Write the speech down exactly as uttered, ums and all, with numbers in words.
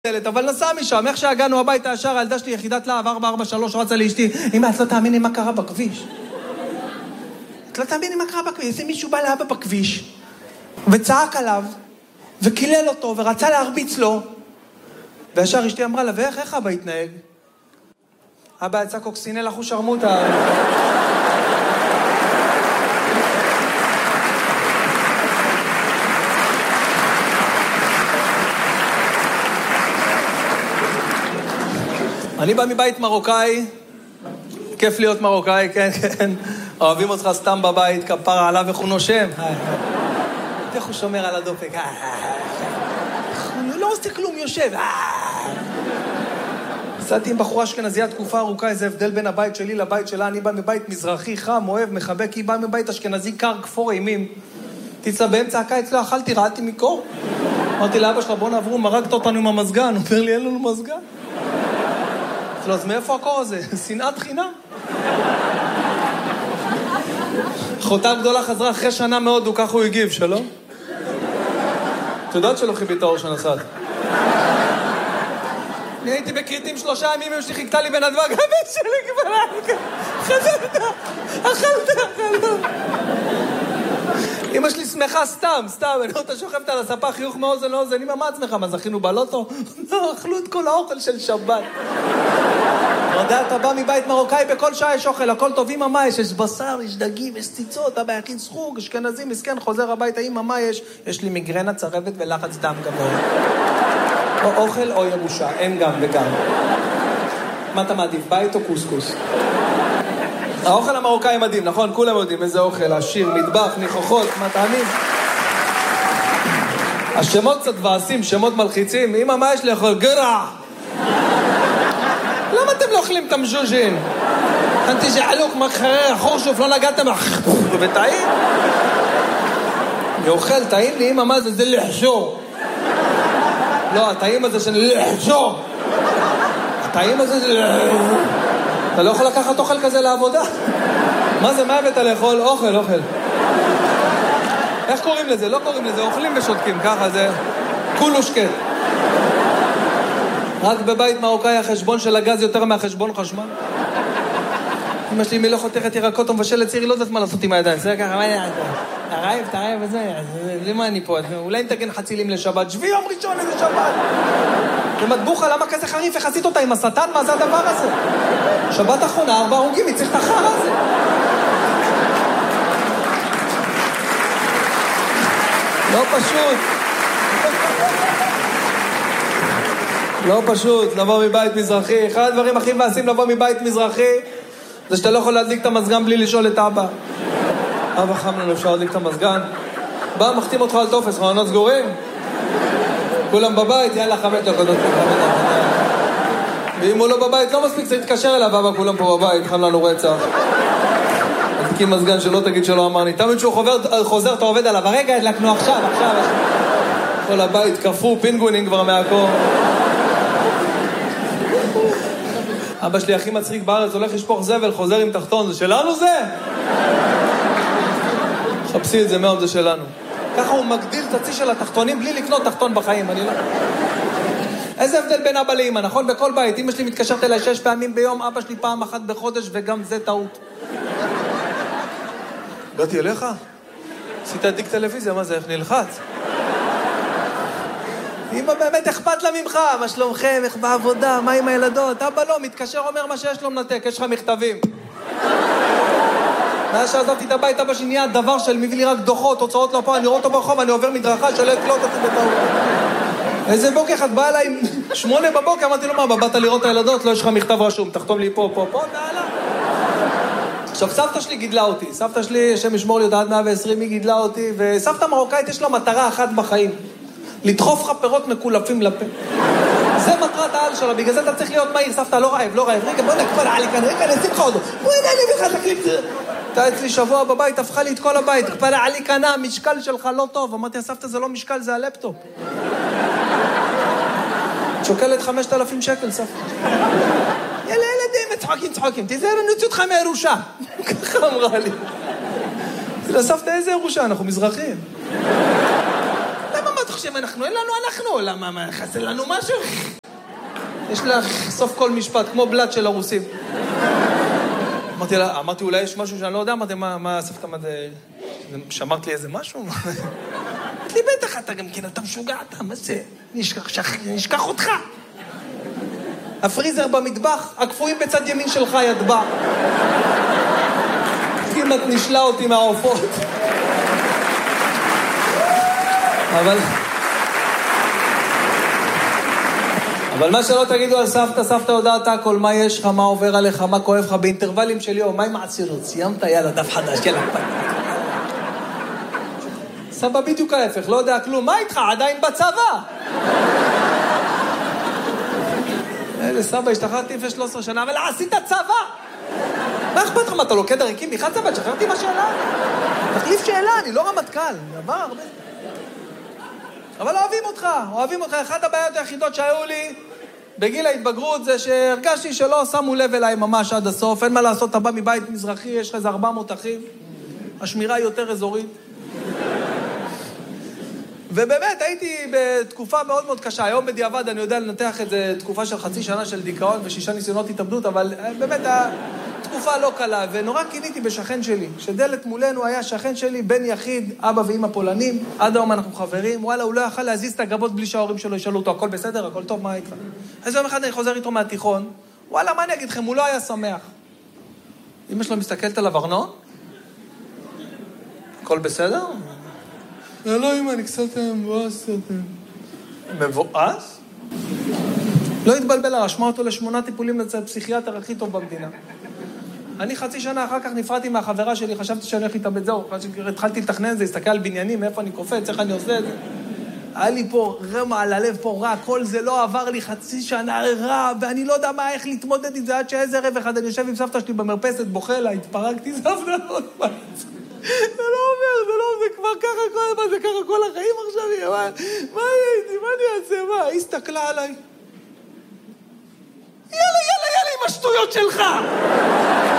אבל נסע משם, איך שהגענו הביתה ישר, הילדה שלי יחידת להב ארבע ארבע שלוש רצה לאשתי, אמא, את לא תאמיני מה קרה בכביש. את לא תאמיני מה קרה בכביש. איזה מישהו בא לאבא בכביש, וצעק עליו, וקילל אותו, ורצה להרביץ לו, וישר אשתי אמרה לה, ואיך, איך אבא התנהג? אבא יצא קוקסינל אחו שרמוטה. אני בא מבית מרוקאי, כיף להיות מרוקאי, כן, כן. אוהבים אותך סתם בבית, כפרה עליו איך הוא נושם. איך הוא שומר על הדופק. הוא לא עושה כלום, יושב. עשיתי עם בחורה אשכנזייה תקופה ארוכה, איזה הבדל בין הבית שלי לבית שלה. אני בא מבית מזרחי, חם, אוהב, מחבק, היא באה מבית אשכנזי קר, כפור אימים. תצלה באמצע הקיץ, לא אכלתי, רעדתי מקור. אמרתי לאבא שלה, בוא נעברו, מרקת אותנו עם המזגן. הוא אומר לי, אין לנו מזגן. אז מאיפה הקור הזה? שנאת חינם. אחותה גדולה חזרה אחרי שנה מאוד, הוא ככה הוא הגיב, שלום? את יודעת שלא חיבי את האור שנסעת. אני הייתי בקריטים שלושה ימים, אמא שלי חיכתה לי בנדבק, הבן שלי כבר, חזרת, אכלת, אכלת. אמא שלי שמחה סתם, סתם, אני אותה שוכבת על הספה, חיוך מאוזן לאוזן, אמא, מה עצמך, מה זכינו בלוטו? אכלו את כל האוכל של שבת. יודע, אתה בא מבית מרוקאי, בכל שעה יש אוכל, הכל טוב, אמא, מה יש? יש בשר, יש דגים, יש ציצות, אבא יכין סחוג, אשכנזי, מסכן, חוזר הביתה, אמא, מה יש? יש לי מיגרנה, צרבת ולחץ דם גבוה. או אוכל או ירושה, אין גם וגם. מה אתה מעדיף, בית או קוסקוס? האוכל המרוקאי מדהים, נכון? כולם יודעים איזה אוכל, עשיר, מטבח, ניחוחות, מה טעמים? השמות קצת ועשים, שמות מלחיצים, אמא, מה יש לאכול? גרע! למה אתם לא אוכלים את המז'וז'ין? אנתי ג'עלוק, מחרר, חורשוף, לא נגעתם, וטעים? אני אוכל, טעים לי, אמא, מה זה? זה לחשור. לא, הטעים הזה של לחשור. הטעים הזה זה לחשור. אתה לא יכול לקחת אוכל כזה לעבודה. מה זה, מה הבאת לאכול? אוכל, אוכל. איך קוראים לזה? לא קוראים לזה, אוכלים ושותקים, ככה זה כולו שקט. רק בבית מרוקאי החשבון של הגז יותר מהחשבון חשמל. אמא שלי, מי לא חותכת ירקות או מבשלת צירי, לא יודעת מה לעשות עם הידיים. זה ככה, מה ידעת? תרעב, תרעב וזה, למה אני פה? אולי נתגן חצילים לשבת, שבי יום ראשון איזה שבת. ומטבוחה, למה כזה חריף? איך עשית אותה עם השטן? מה זה הדבר הזה? שבת האחרונה, ארבע הרוגים, היא צריך את החר הזה. לא פשוט. לא פשוט, לבוא מבית מזרחי. אחד הדברים הכי מעשים לבוא מבית מזרחי, זה שאתה לא יכול להדליק את המזגן בלי לשאול את אבא. אבא, חם לנו, אפשר להדליק את המזגן? בא, מחתים אותך על טופס, חלונות סגורים? כולם בבית, יאללה, חמש דקות. ואם הוא לא בבית, לא מספיק, זה יתקשר אליו, אבא, כולם פה בבית, חם לנו רצח. תקים מזגן שלא תגיד שלא אמרני. תמיד שהוא חוזר, חוזר, אתה עובד עליו, הרגע, הדלקנו עכשיו, עכשיו. כל הבית קפוא, פינגונים כבר מהקור. אבא שלי הכי מצחיק בארץ, הולך לשפוך זבל, חוזר עם תחתון, זה שלנו זה? חפשי את זה מאוד, זה שלנו. ככה הוא מגדיל את הצי של התחתונים בלי לקנות תחתון בחיים, אני לא... איזה הבדל בין אבא לאמא, נכון? בכל בית, אמא שלי מתקשרת אליי שש פעמים ביום, אבא שלי פעם אחת בחודש, וגם זה טעות. באתי אליך? עשית עדיק טלוויזיה, מה זה, איך נלחץ? אמא באמת אכפת לה ממך, מה שלומכם, איך בעבודה, מה עם הילדות? אבא לא, מתקשר אומר מה שיש לו מנתק, יש לך מכתבים. מאז שעזבתי את הבית, אבא שלי נהיה דבר של מביא לי רק דוחות, הוצאות לא פה, אני רואה אותו ברחוב, אני עובר מדרכה שלא יקלוט אותי בטעות. איזה בוקר אחד בא אליי, שמונה בבוקר, אמרתי לו, מה, באת לראות את הילדות? לא, יש לך מכתב רשום, תחתום לי פה, פה, פה, תעלה. עכשיו, סבתא שלי גידלה אותי, סבתא שלי, השם ישמור לי אותה עד מאה ועשרים, היא גידלה אותי, וסבתא מרוקאית יש לה מטרה אחת בחיים. לדחוף לך פירות מקולפים לפה. זה מטרת העל שלה, בגלל זה אתה צריך להיות מהיר, סבתא, לא רעב, לא רעב, רגע, בוא נקפל עלי כאן, רגע, נשים לך אותו, בוא נעלי בכלל תקליט. אתה אצלי שבוע בבית, הפכה לי את כל הבית, קפל עלי כאן, המשקל שלך לא טוב. אמרתי, סבתא, זה לא משקל, זה הלפטופ. שוקלת חמשת אלפים שקל, סבתא. יאללה, ילדים, צחוקים, צחוקים, תיזהר, אני אוציא אותך מהירושה. ככה אמרה לי. לסבתא, איזה ירושה? אנחנו מזרחים. מחשב, אנחנו, אין לנו אנחנו, למה, מה, חסר לנו משהו? יש לה סוף כל משפט, כמו בלד של הרוסים. אמרתי לה, אמרתי, אולי יש משהו שאני לא יודע, אמרתי, מה, מה, סבתא, מה זה... שמרת לי איזה משהו? אמרתי לי, בטח, אתה גם כן, אתה משוגע, אתה, מה זה? נשכח אותך. הפריזר במטבח, הקפואים בצד ימין שלך ידבע. כמעט נשלה אותי מהעופות. אבל... אבל מה שלא תגידו על סבתא, סבתא יודעת הכל, מה יש לך, מה עובר עליך, מה כואב לך, באינטרוולים של יום, מה עם העצירות? סיימת? יאללה, דף חדש, יאללה. סבא בדיוק ההפך, לא יודע כלום, מה איתך? עדיין בצבא. איזה סבא, השתחררתי לפני שלוש עשרה שנה, אבל עשית צבא! מה אכפת לך? מה, אתה לוקד הריקים? מיכל צבא, שחררתי מהשאלה? תחליף שאלה, אני לא רמטכ"ל, עבר הרבה... אבל אוהבים אותך, אוהבים אותך. אחת הבעיות היחידות שהיו לי בגיל ההתבגרות זה שהרגשתי שלא שמו לב אליי ממש עד הסוף. אין מה לעשות, אתה בא מבית מזרחי, יש לך איזה ארבע מאות אחים, השמירה היא יותר אזורית. ובאמת, הייתי בתקופה מאוד מאוד קשה. היום בדיעבד אני יודע לנתח את זה, תקופה של חצי שנה של דיכאון ושישה ניסיונות התאבדות, אבל באמת התקופה לא קלה, ונורא קיניתי בשכן שלי. שדלת מולנו היה שכן שלי, בן יחיד, אבא ואמא פולנים, עד היום אנחנו חברים, וואלה, הוא לא יכל להזיז את הגבות בלי שההורים שלו ישאלו אותו, הכל בסדר, הכל טוב, מה איתך? אז יום אחד אני חוזר איתו מהתיכון, וואלה, מה אני אגיד לכם, הוא לא היה שמח. אמא שלו מסתכלת עליו, ארנון? הכל בסדר? לא, אמא, אני קצת מבואס. מבואס? לא התבלבל, רשמה אותו לשמונה טיפולים לצד פסיכיאטר הכי טוב במדינה. אני חצי שנה אחר כך נפרדתי מהחברה שלי, חשבתי שאני הולך איתה בזהו, התחלתי לתכנן זה, הסתכל על בניינים, מאיפה אני קופץ, איך אני עושה את זה. היה לי פה רמה על הלב, פה רע, כל זה לא עבר לי חצי שנה רע, ואני לא יודע מה, איך להתמודד עם זה, עד שאיזה ערב אחד אני יושב עם סבתא שלי במרפסת, בוכה לה, התפרקתי סבתא, עוד פעם. זה לא אומר, זה לא, זה כבר ככה כל, מה זה ככה כל החיים עכשיו, מה, מה הייתי, מה אני אעשה, מה? היא הסתכלה עליי. יאללה, יאללה, יאללה, עם השטויות שלך!